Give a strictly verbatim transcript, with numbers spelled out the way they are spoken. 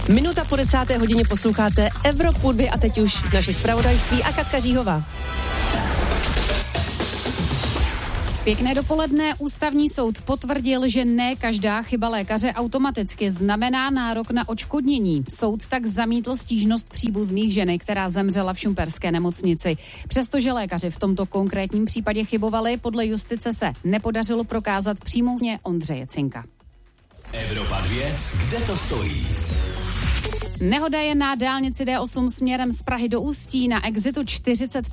Minuta po desáté hodině posloucháte Evropu dvě a teď už naše zpravodajství a Katka Říhová. Pěkné dopoledne. Ústavní soud potvrdil, že ne každá chyba lékaře automaticky znamená nárok na odškodnění. Soud tak zamítl stížnost příbuzných ženy, která zemřela v šumperské nemocnici. Přestože lékaři v tomto konkrétním případě chybovali, podle justice se nepodařilo prokázat přímou vině Ondřeje Cinka. Evropa dvě, kde to stojí? Nehoda je na dálnici D osm směrem z Prahy do Ústí na exitu čtyřicet